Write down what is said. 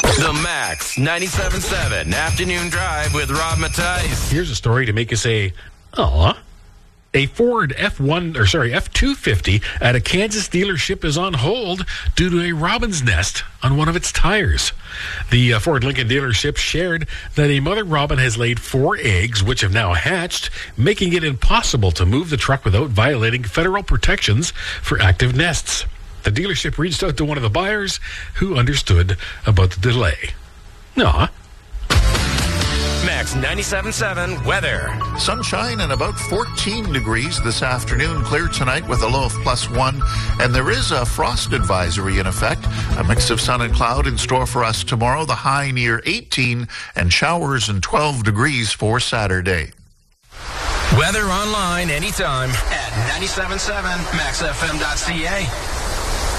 The Max 97.7 Afternoon Drive with Rob Matthijs. Here's a story to make you say, "Aw." A Ford F-250 at a Kansas dealership is on hold due to a robin's nest on one of its tires. The Ford Lincoln dealership shared that a mother robin has laid 4 eggs, which have now hatched, making it impossible to move the truck without violating federal protections for active nests. The dealership reached out to one of the buyers who understood about the delay. Aw. Max 97.7 weather. Sunshine and about 14 degrees this afternoon. Clear tonight with a low of +1. And there is a frost advisory in effect. A mix of sun and cloud in store for us tomorrow. The high near 18 and showers and 12 degrees for Saturday. Weather online anytime at 97.7maxfm.ca.